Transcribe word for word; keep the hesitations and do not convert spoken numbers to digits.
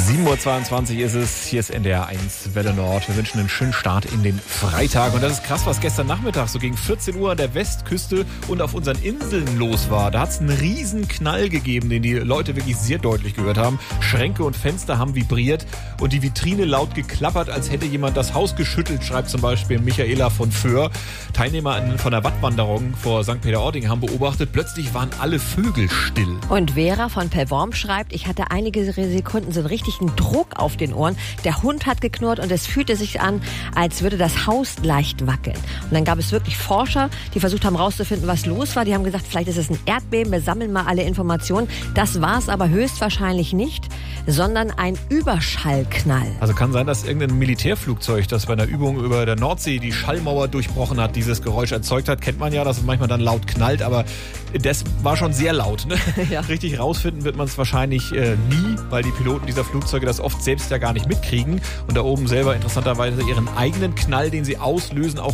sieben Uhr zweiundzwanzig ist es, hier ist N D R eins Welle Nord. Wir wünschen einen schönen Start in den Freitag. Und das ist krass, was gestern Nachmittag so gegen vierzehn Uhr an der Westküste und auf unseren Inseln los war. Da hat es einen riesen Knall gegeben, den die Leute wirklich sehr deutlich gehört haben. Schränke und Fenster haben vibriert und die Vitrine laut geklappert, als hätte jemand das Haus geschüttelt, schreibt zum Beispiel Michaela von Föhr. Teilnehmer von der Wattwanderung vor Sankt Peter-Ording haben beobachtet, plötzlich waren alle Vögel still. Und Vera von Pellworm schreibt, ich hatte einige Sekunden so einen richtigen Druck auf den Ohren. Der Hund hat geknurrt und es fühlte sich an, als würde das Haus leicht wackeln. Und dann gab es wirklich Forscher, die versucht haben herauszufinden, was los war. Die haben gesagt, vielleicht ist es ein Erdbeben, wir sammeln mal alle Informationen. Das war es aber höchstwahrscheinlich nicht, sondern ein Überschallknall. Also kann sein, dass irgendein Militärflugzeug, das bei einer Übung über der Nordsee die Schallmauer durchbrochen hat, dieses Geräusch erzeugt hat. Kennt man ja, dass es manchmal dann laut knallt, aber das war schon sehr laut. Ne? Ja. Richtig rausfinden wird man es wahrscheinlich äh, nie, weil die Piloten dieser Flugzeuge das oft selbst ja gar nicht mitkriegen und da oben selber interessanterweise ihren eigenen Knall, den sie auslösen, auch